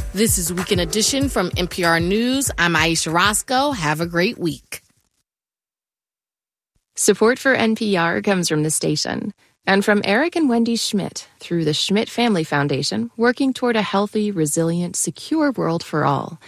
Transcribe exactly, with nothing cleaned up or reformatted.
This is Weekend Edition from N P R News. I'm Aisha Roscoe. Have a great week. Support for N P R comes from the station and from Eric and Wendy Schmidt through the Schmidt Family Foundation, working toward a healthy, resilient, secure world for all.